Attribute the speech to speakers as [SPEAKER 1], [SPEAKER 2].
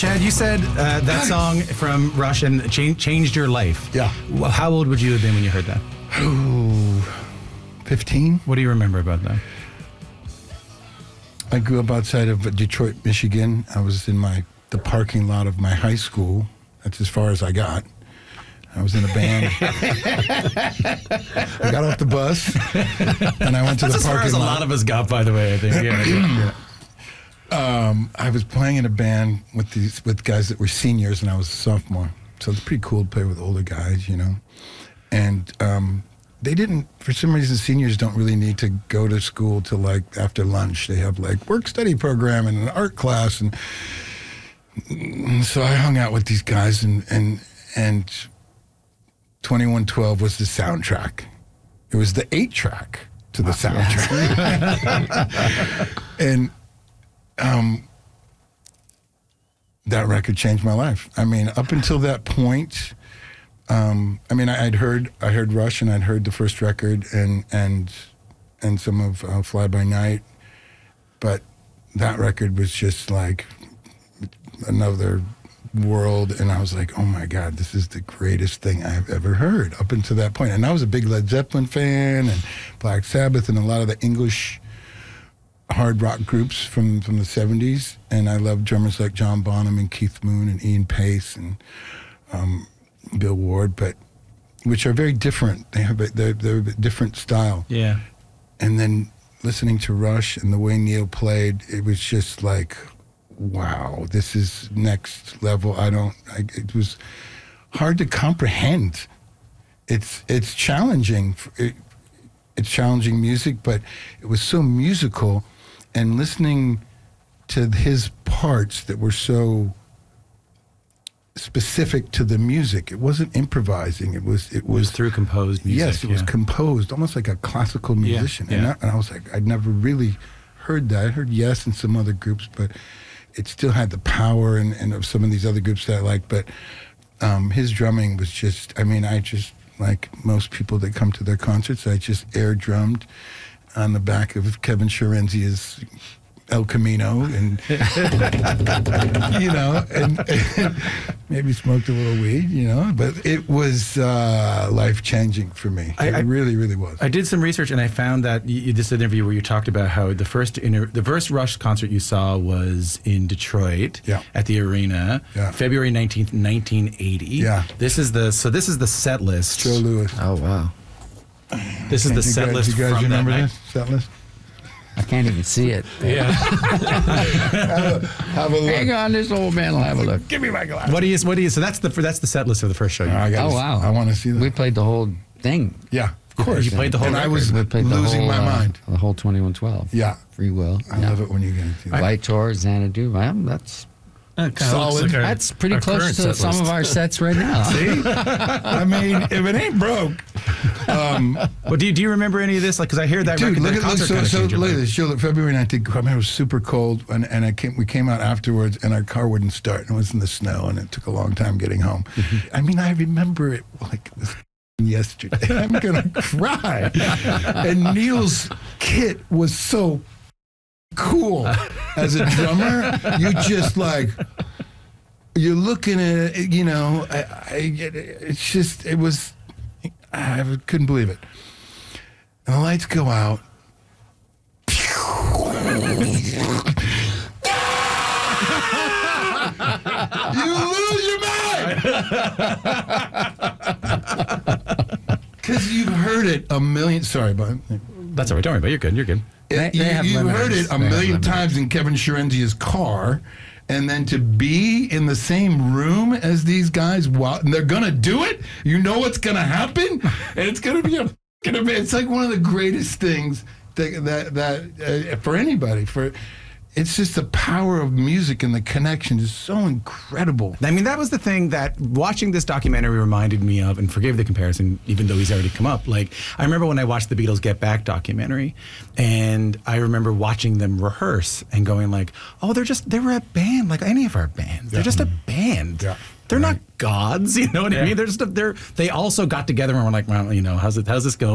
[SPEAKER 1] Chad, you said that song from Rush and changed your life.
[SPEAKER 2] Yeah.
[SPEAKER 1] Well, how old would you have been when you heard that?
[SPEAKER 2] Ooh, 15.
[SPEAKER 1] What do you remember about that?
[SPEAKER 2] I grew up outside of Detroit, Michigan. I was in the parking lot of my high school. That's as far as I got. I was in a band. I got off the bus, and I went to the parking lot. That's as far as
[SPEAKER 1] a lot of us got, by the way, I think. Yeah.
[SPEAKER 2] I was playing in a band with guys that were seniors, and I was a sophomore. So it's pretty cool to play with older guys, you know. And they didn't, for some reason, seniors don't really need to go to school till like after lunch. They have like work-study program and an art class, and so I hung out with these guys, and 2112 was the soundtrack. It was the 8-track to the soundtrack. And that record changed my life. I mean, up until that point, I mean, I'd heard Rush, and I'd heard the first record and some of Fly By Night, but that record was just like another world, and I was like, oh my God, this is the greatest thing I've ever heard up until that point. And I was a big Led Zeppelin fan and Black Sabbath and a lot of the English hard rock groups from the 70s, and I loved drummers like John Bonham and Keith Moon and Ian Pace and Bill Ward, but which are very different. They're a different style.
[SPEAKER 1] Yeah.
[SPEAKER 2] And then listening to Rush and the way Neil played, it was just like, wow, this is next level. It was hard to comprehend. It's challenging. It's challenging music, but it was so musical, and listening to his parts that were so specific to the music. It wasn't improvising. It was
[SPEAKER 1] through composed music.
[SPEAKER 2] Yes, it was composed, almost like a classical musician.
[SPEAKER 1] Yeah.
[SPEAKER 2] And I was like, I'd never really heard that. I heard Yes and some other groups, but it still had the power and of some of these other groups that I liked. But his drumming was just, I mean, I just, like most people that come to their concerts, I just air drummed on the back of Kevin Scirenzia's El Camino, and you know, and maybe smoked a little weed, you know. But it was life changing for me. It really, really was.
[SPEAKER 1] I did some research, and I found that you did an interview where you talked about how the first Rush concert you saw was in Detroit, at the Arena, February 19th, 1980.
[SPEAKER 2] Yeah.
[SPEAKER 1] This is the set list.
[SPEAKER 2] Joe Louis.
[SPEAKER 3] Oh wow.
[SPEAKER 1] This is the set list.
[SPEAKER 2] You guys
[SPEAKER 1] from
[SPEAKER 2] remember
[SPEAKER 1] that night?
[SPEAKER 2] this set list?
[SPEAKER 3] I can't even see it.
[SPEAKER 1] Yeah.
[SPEAKER 2] have a look.
[SPEAKER 3] Hang on, this old man will have a look.
[SPEAKER 2] Give me my glass.
[SPEAKER 1] What do you? So that's the set list of the first show.
[SPEAKER 3] Oh wow.
[SPEAKER 2] I want to see that.
[SPEAKER 3] We played the whole thing.
[SPEAKER 2] Yeah, of course.
[SPEAKER 1] You played the whole
[SPEAKER 2] and
[SPEAKER 1] record.
[SPEAKER 2] I was
[SPEAKER 3] We played
[SPEAKER 2] losing my mind.
[SPEAKER 3] The whole 2112.
[SPEAKER 2] Yeah.
[SPEAKER 3] Free Will.
[SPEAKER 2] I love it when you get into that.
[SPEAKER 3] Vitor, Xanadu. Well,
[SPEAKER 2] Solid.
[SPEAKER 3] that's pretty close to some of our sets right now.
[SPEAKER 2] See? I mean, if it ain't broke.
[SPEAKER 1] Well, do you remember any of this? Like, because I hear that
[SPEAKER 2] Dude,
[SPEAKER 1] record,
[SPEAKER 2] look
[SPEAKER 1] that concert
[SPEAKER 2] at
[SPEAKER 1] kinda changed your
[SPEAKER 2] look at
[SPEAKER 1] life.
[SPEAKER 2] this. Joe, February 19th, I remember it was super cold, and we came out afterwards, and our car wouldn't start, and it was in the snow, and it took a long time getting home. I mean, I remember it like it was yesterday. I'm gonna cry. And Neil's kit was so cool as a drummer. You just like, you're looking at it, you know. It's just, it was, I couldn't believe it. And the lights go out. You lose your mind! Because you've heard it a million, sorry, but
[SPEAKER 1] That's all right. Don't worry about it. You're good. You're good.
[SPEAKER 2] you heard it a million times in Kevin Scirenzia's car, and then to be in the same room as these guys, and they're gonna do it. You know what's gonna happen, and it's gonna be it's like one of the greatest things that for anybody. It's just the power of music, and the connection is so incredible.
[SPEAKER 1] I mean, that was the thing that watching this documentary reminded me of, and forgive the comparison, even though he's already come up. Like, I remember when I watched the Beatles Get Back documentary, and I remember watching them rehearse and going like, oh, they were a band like any of our bands. They're just a band.
[SPEAKER 2] Yeah.
[SPEAKER 1] They're not gods, you know what I mean? They also got together and were like, well, you know, how's this going?